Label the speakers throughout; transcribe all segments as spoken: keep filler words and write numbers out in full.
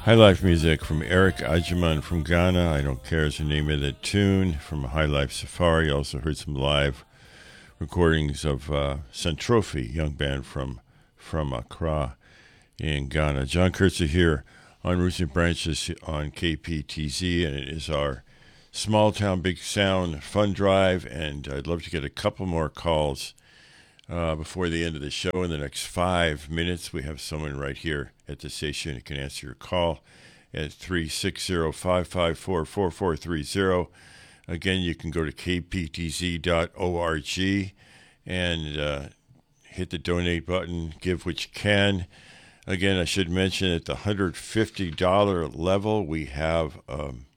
Speaker 1: High Life music from Eric Ajiman from Ghana. I Don't Care is the name of the tune from High Life Safari. Also heard some live recordings of uh, Centrophy, young band from from Accra in Ghana. John Kurtzer here on Roots and Branches on K P T Z, and it is our Small Town Big Sound Fun Drive, and I'd love to get a couple more calls Uh, before the end of the show. In the next five minutes, we have someone right here at the station who can answer your call at three six zero, five five four, four four three zero. Again, you can go to k p t z dot org and uh, hit the donate button, give what you can. Again, I should mention at the one hundred fifty dollars level, we have um,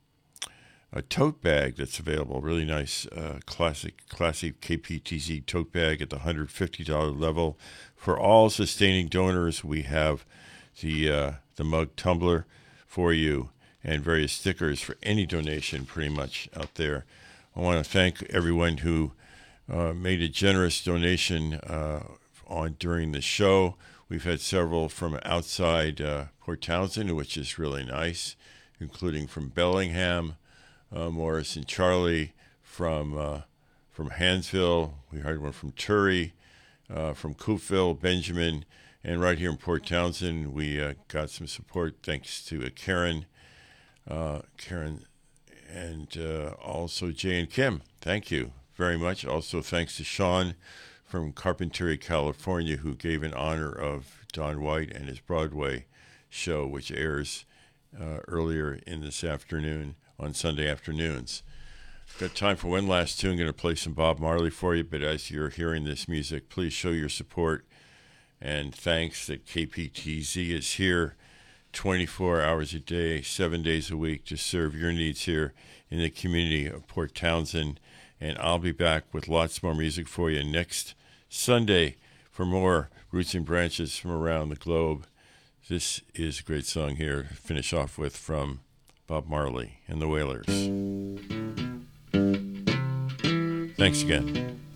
Speaker 1: a tote bag that's available. Really nice, uh, classic, classic K P T Z tote bag at the one hundred fifty dollars level. For all sustaining donors, we have the uh, the mug tumbler for you and various stickers for any donation pretty much out there. I want to thank everyone who uh, made a generous donation uh, on during the show. We've had several from outside uh, Port Townsend, which is really nice, including from Bellingham, Uh, Morris and Charlie from uh, from Hansville. We heard one from Turry, uh, from Coopville, Benjamin, and right here in Port Townsend, we uh, got some support thanks to uh, Karen, uh, Karen, and uh, also Jay and Kim. Thank you very much. Also, thanks to Sean from Carpinteria, California, who gave in honor of Don White and his Broadway show, which airs uh, earlier in this afternoon on Sunday afternoons. Got time for one last tune. I'm going to play some Bob Marley for you, but as you're hearing this music, please show your support and thanks that K P T Z is here twenty-four hours a day, seven days a week to serve your needs here in the community of Port Townsend. And I'll be back with lots more music for you next Sunday for more Roots and Branches from around the globe. This is a great song here to finish off with from Bob Marley and the Wailers. Thanks again.